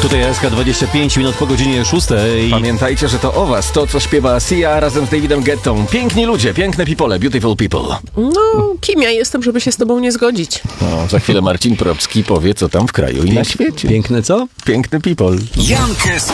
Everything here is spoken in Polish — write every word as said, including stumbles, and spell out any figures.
Tutaj S K dwadzieścia pięć minut po godzinie szóstej. Pamiętajcie, że to o was, to co śpiewa Sia razem z Davidem Guettą. Piękni ludzie, piękne people, beautiful people. No, kim ja jestem, żeby się z tobą nie zgodzić? No, za chwilę Marcin Probski powie, co tam w kraju i na świecie. Piękne co? Piękny people. Jan Kres